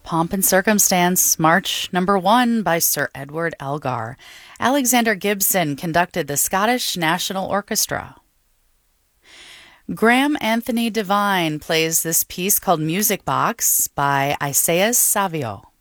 Pomp and Circumstance, March number 1 by Sir Edward Elgar. Alexander Gibson conducted the Scottish National Orchestra. Graham Anthony Devine plays this piece called Music Box by Isaias Savio.